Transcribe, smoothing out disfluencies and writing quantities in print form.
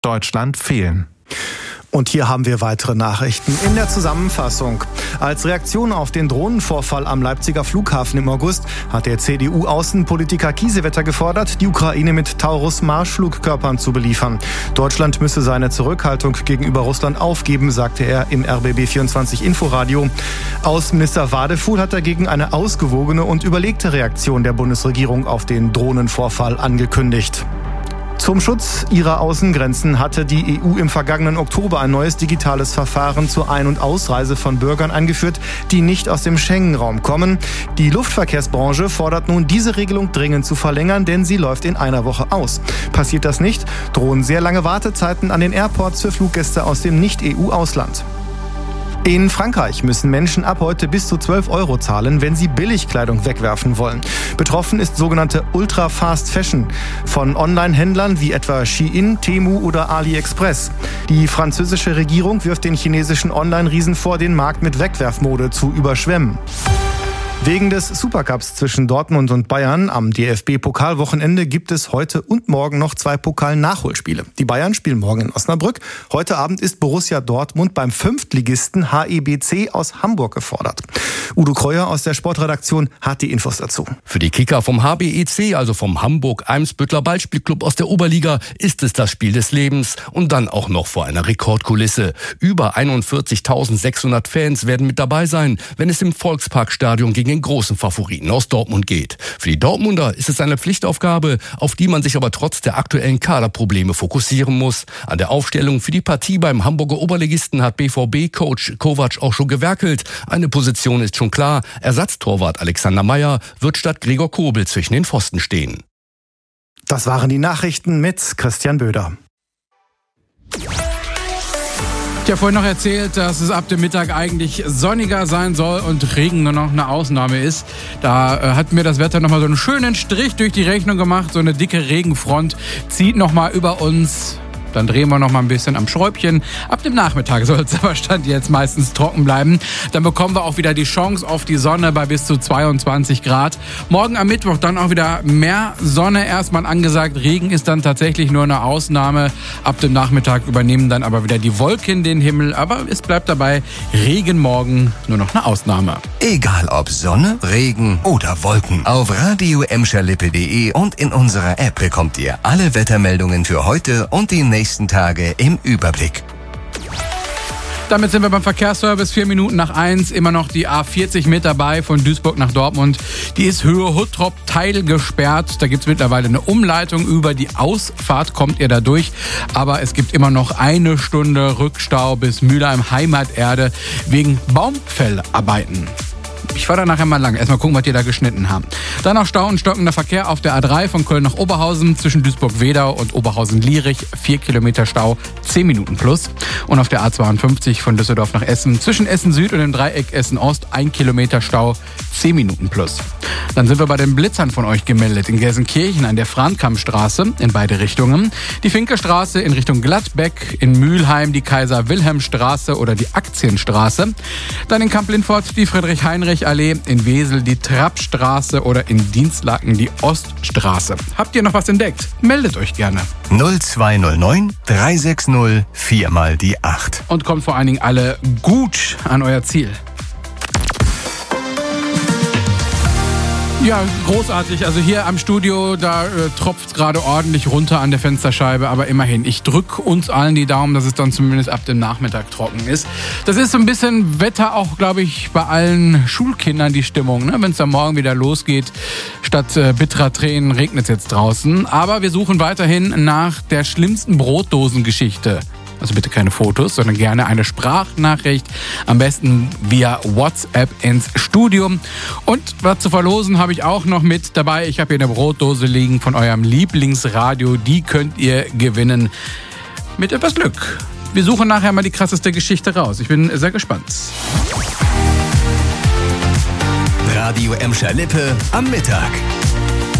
Deutschland fehlen. Und hier haben wir weitere Nachrichten in der Zusammenfassung. Als Reaktion auf den Drohnenvorfall am Leipziger Flughafen im August hat der CDU-Außenpolitiker Kiesewetter gefordert, die Ukraine mit Taurus-Marschflugkörpern zu beliefern. Deutschland müsse seine Zurückhaltung gegenüber Russland aufgeben, sagte er im RBB24 Inforadio. Außenminister Wadefuhl hat dagegen eine ausgewogene und überlegte Reaktion der Bundesregierung auf den Drohnenvorfall angekündigt. Zum Schutz ihrer Außengrenzen hatte die EU im vergangenen Oktober ein neues digitales Verfahren zur Ein- und Ausreise von Bürgern eingeführt, die nicht aus dem Schengen-Raum kommen. Die Luftverkehrsbranche fordert nun, diese Regelung dringend zu verlängern, denn sie läuft in einer Woche aus. Passiert das nicht, drohen sehr lange Wartezeiten an den Airports für Fluggäste aus dem Nicht-EU-Ausland. In Frankreich müssen Menschen ab heute bis zu 12 € zahlen, wenn sie Billigkleidung wegwerfen wollen. Betroffen ist sogenannte Ultra-Fast-Fashion von Online-Händlern wie etwa Shein, Temu oder AliExpress. Die französische Regierung wirft den chinesischen Online-Riesen vor, den Markt mit Wegwerfmode zu überschwemmen. Wegen des Supercups zwischen Dortmund und Bayern am DFB-Pokalwochenende gibt es heute und morgen noch 2 Pokal-Nachholspiele. Die Bayern spielen morgen in Osnabrück. Heute Abend ist Borussia Dortmund beim Fünftligisten HEBC aus Hamburg gefordert. Udo Kreuer aus der Sportredaktion hat die Infos dazu. Für die Kicker vom HBEC, also vom Hamburg-Eimsbüttler Ballspielclub aus der Oberliga, ist es das Spiel des Lebens und dann auch noch vor einer Rekordkulisse. Über 41.600 Fans werden mit dabei sein, wenn es im Volksparkstadion gegen den großen Favoriten aus Dortmund geht. Für die Dortmunder ist es eine Pflichtaufgabe, auf die man sich aber trotz der aktuellen Kaderprobleme fokussieren muss. An der Aufstellung für die Partie beim Hamburger Oberligisten hat BVB-Coach Kovac auch schon gewerkelt. Eine Position ist schon klar. Ersatztorwart Alexander Meyer wird statt Gregor Kobel zwischen den Pfosten stehen. Das waren die Nachrichten mit Christian Böder. Ich habe vorhin noch erzählt, dass es ab dem Mittag eigentlich sonniger sein soll und Regen nur noch eine Ausnahme ist. Da hat mir das Wetter nochmal so einen schönen Strich durch die Rechnung gemacht. So eine dicke Regenfront zieht nochmal über uns. Dann drehen wir noch mal ein bisschen am Schräubchen. Ab dem Nachmittag soll es aber Stand jetzt meistens trocken bleiben. Dann bekommen wir auch wieder die Chance auf die Sonne bei bis zu 22 Grad. Morgen am Mittwoch dann auch wieder mehr Sonne erstmal angesagt. Regen ist dann tatsächlich nur eine Ausnahme. Ab dem Nachmittag übernehmen dann aber wieder die Wolken den Himmel. Aber es bleibt dabei, Regen morgen nur noch eine Ausnahme. Egal ob Sonne, Regen oder Wolken. Auf radio-lippe.de und in unserer App bekommt ihr alle Wettermeldungen für heute und die nächsten Tage im Überblick. Damit sind wir beim Verkehrsservice, 1:04. Immer noch die A40 mit dabei von Duisburg nach Dortmund. Die ist Höhe Huttrop teilgesperrt. Da gibt es mittlerweile eine Umleitung. Über die Ausfahrt kommt ihr da durch. Aber es gibt immer noch 1 Stunde Rückstau bis Mülheim Heimaterde wegen Baumfellarbeiten. Ich fahre da nachher mal lang. Erstmal gucken, was die da geschnitten haben. Dann noch Stau und stockender Verkehr auf der A3 von Köln nach Oberhausen zwischen Duisburg-Wedau und Oberhausen-Lierich. 4 Kilometer Stau, 10 Minuten plus. Und auf der A52 von Düsseldorf nach Essen zwischen Essen-Süd und dem Dreieck Essen-Ost 1 Kilometer Stau, 10 Minuten plus. Dann sind wir bei den Blitzern von euch gemeldet. In Gelsenkirchen an der Frahnkammstraße in beide Richtungen. Die Finkestraße in Richtung Gladbeck. In Mülheim die Kaiser-Wilhelm-Straße oder die Aktienstraße. Dann in Kamp-Lindfort die Friedrich-Heinrich-Allee. In Wesel die Trappstraße oder in Dienstlaken die Oststraße. Habt ihr noch was entdeckt? Meldet euch gerne. 0209 360 4 mal die 8. Und kommt vor allen Dingen alle gut an euer Ziel. Ja, großartig. Also hier am Studio, da tropft gerade ordentlich runter an der Fensterscheibe. Aber immerhin, ich drücke uns allen die Daumen, dass es dann zumindest ab dem Nachmittag trocken ist. Das ist so ein bisschen Wetter auch, glaube ich, bei allen Schulkindern die Stimmung. Ne? Wenn es dann morgen wieder losgeht, statt bitterer Tränen regnet es jetzt draußen. Aber wir suchen weiterhin nach der schlimmsten Brotdosengeschichte. Also bitte keine Fotos, sondern gerne eine Sprachnachricht. Am besten via WhatsApp ins Studio. Und was zu verlosen habe ich auch noch mit dabei. Ich habe hier eine Brotdose liegen von eurem Lieblingsradio. Die könnt ihr gewinnen mit etwas Glück. Wir suchen nachher mal die krasseste Geschichte raus. Ich bin sehr gespannt. Radio Emscher Lippe am Mittag.